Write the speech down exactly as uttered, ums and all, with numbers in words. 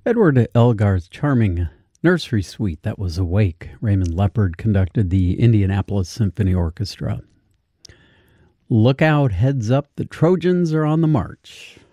Edward Elgar's charming nursery suite that was Awake. Raymond Leppard conducted the Indianapolis Symphony Orchestra. Look out, heads up, the Trojans are on the march.